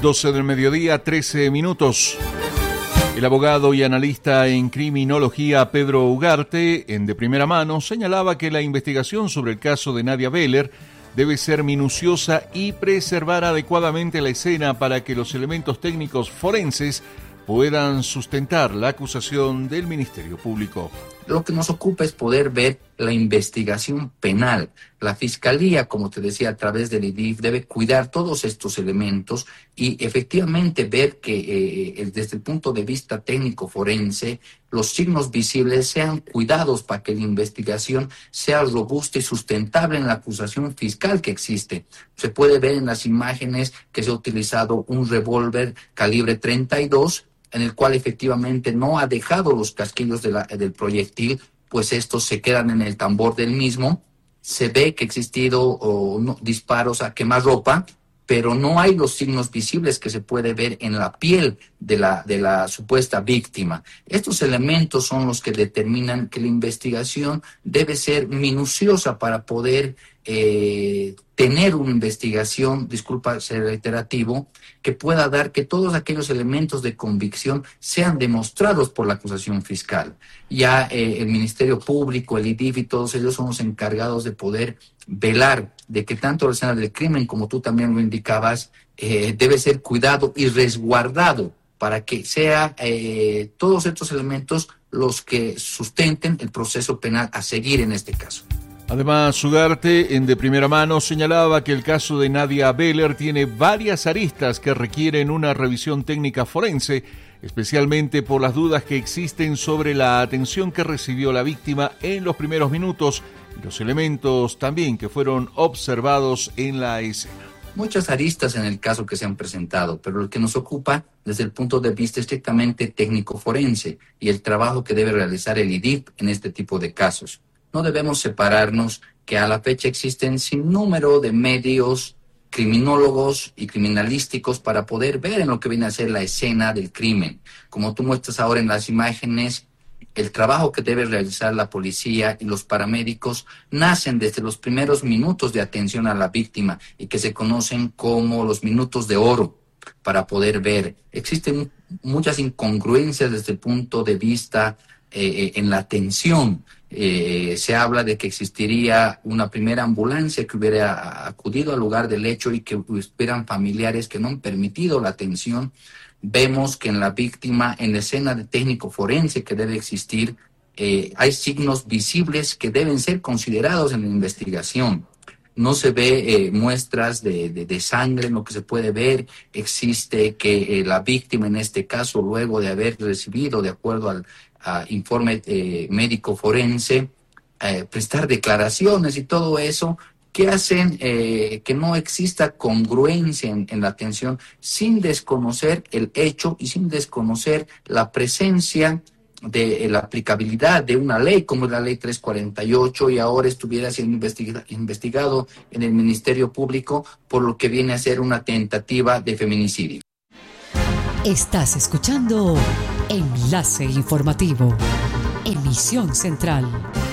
12 del mediodía, 13 minutos. El abogado y analista en criminología Pedro Ugarte, en De Primera Mano, señalaba que la investigación sobre el caso de Nadia Beller debe ser minuciosa y preservar adecuadamente la escena para que los elementos técnicos forenses puedan sustentar la acusación del Ministerio Público. Lo que nos ocupa es poder ver la investigación penal. La Fiscalía, como te decía, a través del IDIF, debe cuidar todos estos elementos y efectivamente ver que desde el punto de vista técnico forense, los signos visibles sean cuidados para que la investigación sea robusta y sustentable en la acusación fiscal que existe. Se puede ver en las imágenes que se ha utilizado un revólver calibre 32, en el cual efectivamente no ha dejado los casquillos del proyectil, pues estos se quedan en el tambor del mismo. Se ve que ha existido disparos a quemarropa, pero no hay los signos visibles que se puede ver en la piel de la supuesta víctima. Estos elementos son los que determinan que la investigación debe ser minuciosa para poder tener una investigación, disculpa ser reiterativo, que pueda dar que todos aquellos elementos de convicción sean demostrados por la acusación fiscal. Ya el Ministerio Público, el IDIF y todos ellos son los encargados de poder velar de que tanto la escena del crimen, como tú también lo indicabas, debe ser cuidado y resguardado para que sea todos estos elementos los que sustenten el proceso penal a seguir en este caso. Además, Ugarte, en De Primera Mano, señalaba que el caso de Nadia Beller tiene varias aristas que requieren una revisión técnica forense, especialmente por las dudas que existen sobre la atención que recibió la víctima en los primeros minutos y los elementos también que fueron observados en la escena. Muchas aristas en el caso que se han presentado, pero lo que nos ocupa desde el punto de vista estrictamente técnico-forense y el trabajo que debe realizar el IDIF en este tipo de casos. No debemos separarnos que a la fecha existen sin número de medios criminólogos y criminalísticos para poder ver en lo que viene a ser la escena del crimen. Como tú muestras ahora en las imágenes, el trabajo que debe realizar la policía y los paramédicos nacen desde los primeros minutos de atención a la víctima y que se conocen como los minutos de oro para poder ver. Existen muchas incongruencias desde el punto de vista en la atención. Se habla de que existiría una primera ambulancia que hubiera acudido al lugar del hecho y que hubieran familiares que no han permitido la atención. Vemos que en la víctima, en la escena de técnico forense que debe existir, hay signos visibles que deben ser considerados en la investigación. No se ve muestras de sangre en lo que se puede ver. Existe que la víctima, en este caso, luego de haber recibido, de acuerdo al informe médico forense, prestar declaraciones y todo eso, que hacen que no exista congruencia en la atención, sin desconocer el hecho y sin desconocer la presencia de la aplicabilidad de una ley como es la ley 348 y ahora estuviera siendo investigado en el Ministerio Público por lo que viene a ser una tentativa de feminicidio. Estás escuchando Enlace Informativo, emisión central.